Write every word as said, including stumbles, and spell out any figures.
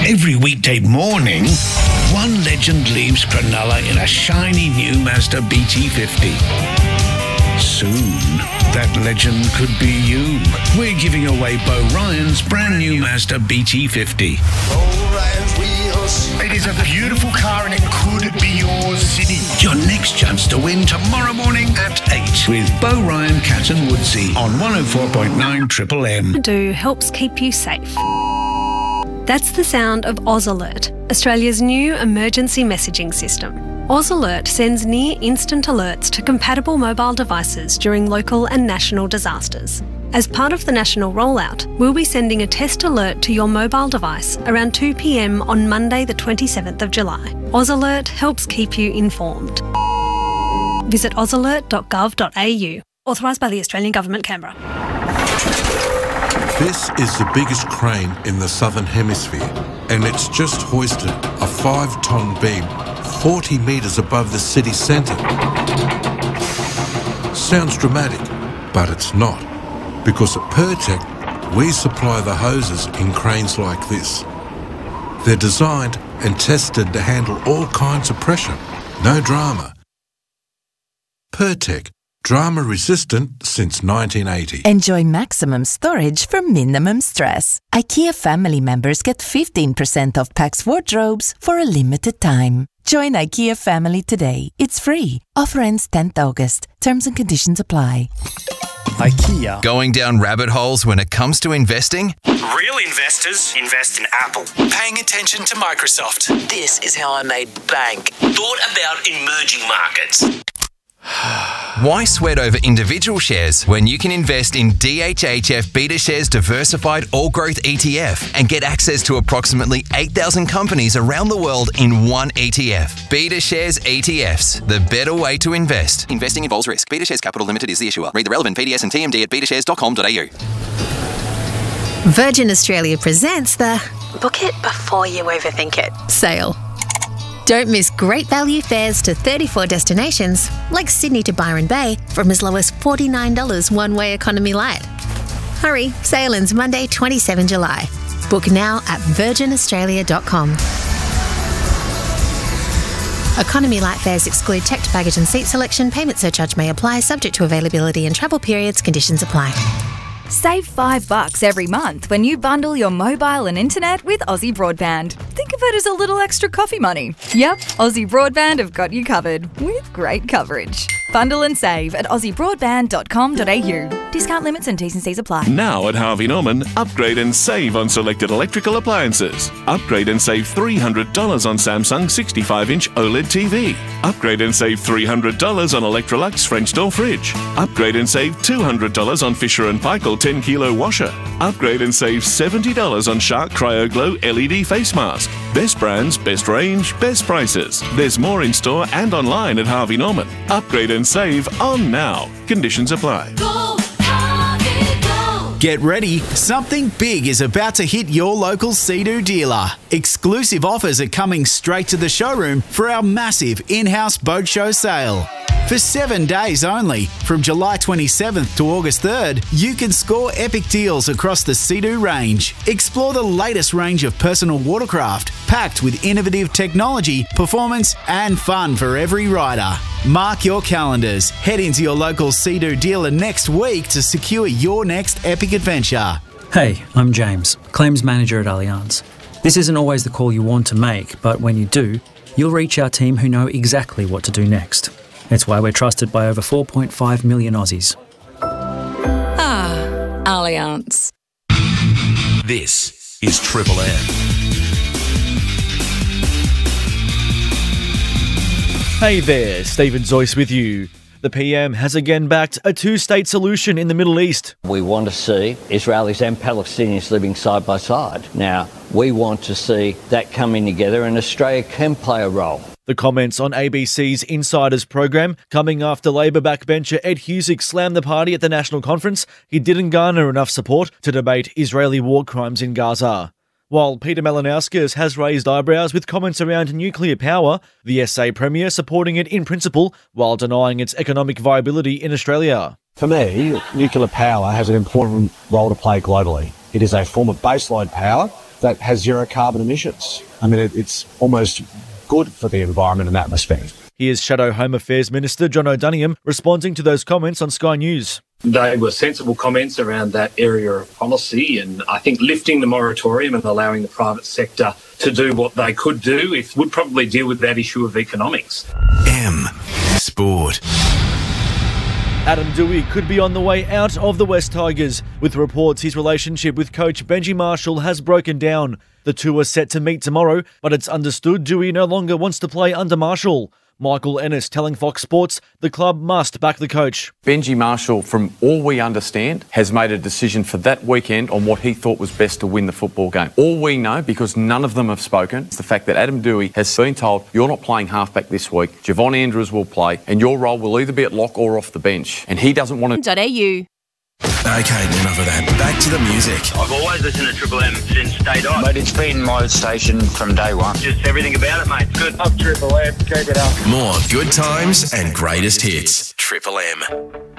Every weekday morning, one legend leaves Cronulla in a shiny new Mazda B T fifty. Soon, that legend could be you. We're giving away Bo Ryan's brand new Mazda B T fifty. It is a beautiful car and it could be yours, Sydney. Your next chance to win tomorrow morning at eight with Bo Ryan, Cat and Woodsy on one oh four point nine Triple M. Do helps keep you safe. That's the sound of Oz Alert, Australia's new emergency messaging system. Oz Alert sends near-instant alerts to compatible mobile devices during local and national disasters. As part of the national rollout, we'll be sending a test alert to your mobile device around two p m on Monday the twenty-seventh of July. Oz Alert helps keep you informed. Visit oz alert dot gov dot a u. Authorised by the Australian Government, Canberra. This is the biggest crane in the Southern Hemisphere, and it's just hoisted a five-tonne beam forty metres above the city centre. Sounds dramatic, but it's not, because at Pertec, we supply the hoses in cranes like this. They're designed and tested to handle all kinds of pressure. No drama. Pertec. Drama resistant since nineteen eighty. Enjoy maximum storage for minimum stress. IKEA family members get fifteen percent off Pax wardrobes for a limited time. Join IKEA family today. It's free. Offer ends tenth August. Terms and conditions apply. IKEA. Going down rabbit holes when it comes to investing? Real investors invest in Apple. Paying attention to Microsoft. This is how I made bank. Thought about emerging markets. Why sweat over individual shares when you can invest in D H H F BetaShares Diversified All Growth E T F and get access to approximately eight thousand companies around the world in one E T F? BetaShares E T Fs, the better way to invest. Investing involves risk. BetaShares Capital Limited is the issuer. Read the relevant P D S and T M D at beta shares dot com dot a u. Virgin Australia presents the Book It Before You Overthink It sale. Don't miss great value fares to thirty-four destinations, like Sydney to Byron Bay, from as low as forty-nine dollars one-way economy light. Hurry, sale ends Monday, the twenty-seventh of July. Book now at virgin australia dot com. Economy light fares exclude checked baggage and seat selection. Payment surcharge may apply, subject to availability and travel periods. Conditions apply. Save five bucks every month when you bundle your mobile and internet with Aussie Broadband. Think of it as a little extra coffee money. Yep, Aussie Broadband have got you covered with great coverage. Bundle and save at aussie broadband dot com dot a u. Discount limits and T's and C's apply. Now at Harvey Norman, upgrade and save on selected electrical appliances. Upgrade and save three hundred dollars on Samsung sixty-five inch OLED T V. Upgrade and save three hundred dollars on Electrolux French door fridge. Upgrade and save two hundred dollars on Fisher and Paykel ten kilo washer. Upgrade and save seventy dollars on Shark Cryo Glow L E D face mask. Best brands, best range, best prices. There's more in store and online at Harvey Norman. Upgrade and save on now. Conditions apply. Go, Harvey, go. Get ready, something big is about to hit your local Sea-Doo dealer. Exclusive offers are coming straight to the showroom for our massive in-house boat show sale. For seven days only, from July twenty-seventh to August third, you can score epic deals across the Sea-Doo range. Explore the latest range of personal watercraft, packed with innovative technology, performance and fun for every rider. Mark your calendars. Head into your local Sea-Doo dealer next week to secure your next epic adventure. Hey, I'm James, Claims Manager at Allianz. This isn't always the call you want to make, but when you do, you'll reach our team who know exactly what to do next. It's why we're trusted by over four point five million Aussies. Ah, Allianz. This is Triple M. Hey there, Stephen Zoyce with you. The P M has again backed a two-state solution in the Middle East. We want to see Israelis and Palestinians living side by side. Now, we want to see that coming together, and Australia can play a role. The comments on A B C's Insiders program coming after Labor backbencher Ed Husic slammed the party at the National Conference. He didn't garner enough support to debate Israeli war crimes in Gaza. While Peter Malinauskas has raised eyebrows with comments around nuclear power, the S A Premier supporting it in principle while denying its economic viability in Australia. For me, nuclear power has an important role to play globally. It is a form of baseload power that has zero carbon emissions. I mean, it, it's almost good for the environment in that respect. Here's Shadow Home Affairs Minister John O'Donniam responding to those comments on Sky News. They were sensible comments around that area of policy, and I think lifting the moratorium and allowing the private sector to do what they could do it would probably deal with that issue of economics. M Sport. Adam Doueihi could be on the way out of the West Tigers, with reports his relationship with coach Benji Marshall has broken down. The two are set to meet tomorrow, but it's understood Doueihi no longer wants to play under Marshall. Michael Ennis telling Fox Sports the club must back the coach. Benji Marshall, from all we understand, has made a decision for that weekend on what he thought was best to win the football game. All we know, because none of them have spoken, is the fact that Adam Doueihi has been told, you're not playing halfback this week, Javon Andrews will play, and your role will either be at lock or off the bench. And he doesn't want to... .au. Okay, enough of that. Back to the music. I've always listened to Triple M since day dot. Mate, it's been my station from day one. Just everything about it, mate. It's good. Up Triple M. Keep it up. More good times and greatest hits. Triple M.